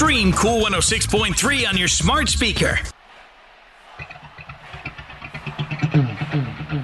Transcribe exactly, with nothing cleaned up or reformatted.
Stream Cool one oh six point three on your smart speaker.